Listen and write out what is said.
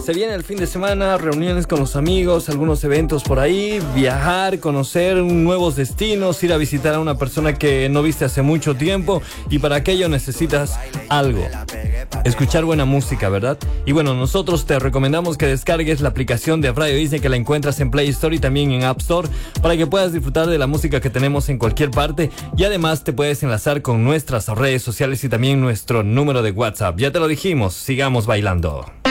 Se viene el fin de semana, reuniones con los amigos, algunos eventos por ahí, viajar, conocer nuevos destinos, ir a visitar a una persona que no viste hace mucho tiempo, y para aquello necesitas algo. Escuchar buena música, ¿verdad? Y bueno, nosotros te recomendamos que descargues la aplicación de Radio Disney, que la encuentras en Play Store y también en App Store, para que puedas disfrutar de la música que tenemos en cualquier parte, y además te puedes enlazar con nuestras redes sociales y también nuestro número de WhatsApp. Ya te lo dijimos, sigamos bailando.